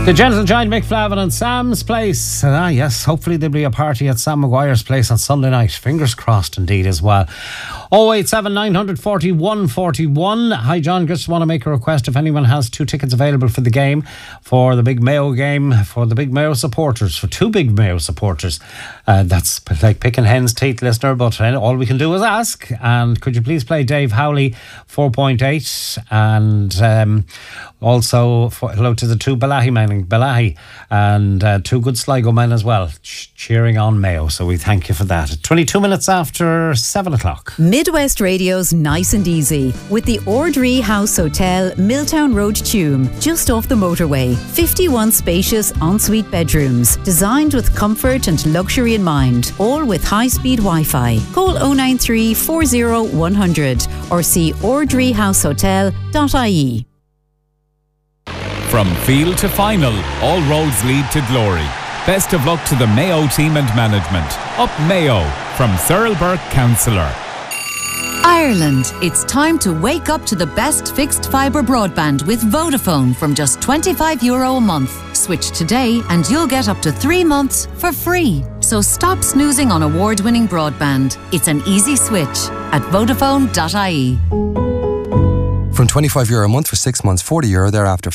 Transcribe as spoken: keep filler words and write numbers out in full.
The Gentle Giant, Mick Flavin and Sam's Place. Ah, yes, hopefully there'll be a party at Sam Maguire's place on Sunday night. Fingers crossed indeed as well. oh eight seven nine four one four one. Hi, John. Just want to make a request. If anyone has two tickets available for the game, for the big Mayo game, for the big Mayo supporters, for two big Mayo supporters. Uh, that's like picking hen's teeth, listener, but uh, all we can do is ask. And could you please play Dave Howley four point eight? And um, also for, hello to the two Balahi men, Balahi, and uh, two good Sligo men as well, ch- cheering on Mayo. So we thank you for that. twenty-two minutes after seven o'clock. Midwest Radio's Nice and Easy with the Ordree House Hotel, Milltown Road, Tuam, just off the motorway. fifty-one spacious ensuite bedrooms, designed with comfort and luxury in mind, all with high-speed Wi-Fi. Call oh nine three, four oh, one hundred or see ordree house hotel dot I E. From field to final, all roads lead to glory. Best of luck to the Mayo team and management. Up Mayo from Thurl Burke Councillor. Ireland, it's time to wake up to the best fixed fibre broadband with Vodafone from just twenty-five euro a month. Switch today and you'll get up to three months for free. So stop snoozing on award-winning broadband. It's an easy switch at vodafone dot I E. From twenty-five euro a month for six months, forty euro thereafter.